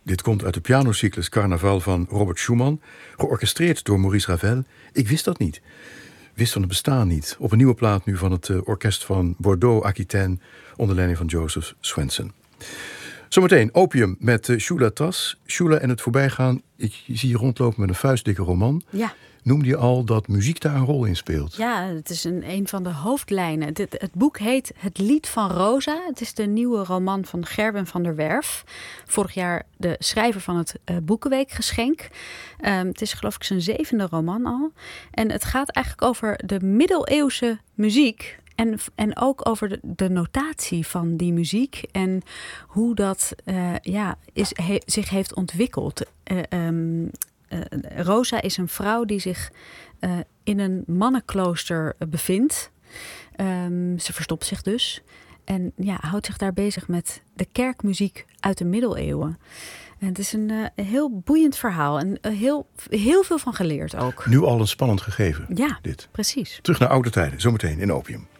Dit komt uit de pianocyclus Carnaval van Robert Schumann, georchestreerd door Maurice Ravel. Ik wist dat niet. Wist van het bestaan niet. Op een nieuwe plaat nu van het orkest van Bordeaux-Aquitaine onder leiding van Joseph Swenson. Zometeen Opium met Shula Tas. Shula, en het voorbijgaan, ik zie je rondlopen met een vuistdikke roman. Ja. Noemde je al dat muziek daar een rol in speelt? Ja, het is een van de hoofdlijnen. Het boek heet Het Lied van Rosa. Het is de nieuwe roman van Gerben van der Werf. Vorig jaar de schrijver van het Boekenweekgeschenk. Het is geloof ik zijn 7e roman al. En het gaat eigenlijk over de middeleeuwse muziek. En ook over de notatie van die muziek. En hoe dat zich heeft ontwikkeld. Rosa is een vrouw die zich in een mannenklooster bevindt. Ze verstopt zich dus. En houdt zich daar bezig met de kerkmuziek uit de middeleeuwen. En het is een heel boeiend verhaal. En heel veel van geleerd ook. Nu al een spannend gegeven. Ja, dit. Precies. Terug naar oude tijden, zometeen in Opium.